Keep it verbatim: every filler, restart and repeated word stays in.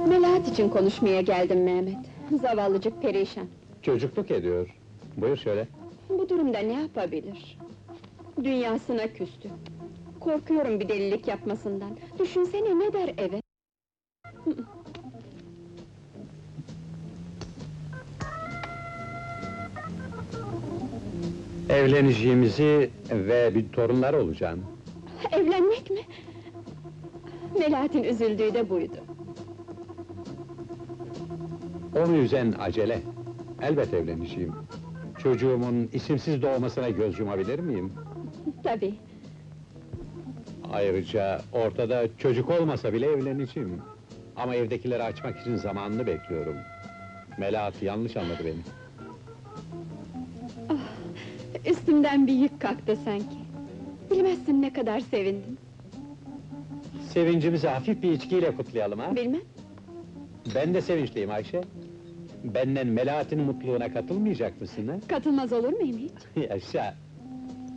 Melahat için konuşmaya geldim Mehmet. Zavallıcık perişan. Çocukluk ediyor. Buyur şöyle. Bu durumda ne yapabilir? Dünyasına küstü. Korkuyorum bir delilik yapmasından. Düşünsene ne der eve? Evleneceğimizi ve bir torunlar olacağını. Evlenmek mi? Melahat'in üzüldüğü de buydu. Onu üzen acele. Elbet evleneceğim. Çocuğumun isimsiz doğmasına göz yumabilir miyim? Tabii. Ayrıca ortada çocuk olmasa bile evleneceğim. Ama evdekileri açmak için zamanını bekliyorum. Melahat yanlış anladı beni. Üstümden bir yük kalktı sanki. Bilmezsin ne kadar sevindim. Sevincimizi hafif bir içkiyle kutlayalım ha? Bilmem. Ben de sevinçliyim Ayşe. Benden Melahat'in mutluluğuna katılmayacak mısın ha? Katılmaz olur muyum hiç? Yaşa!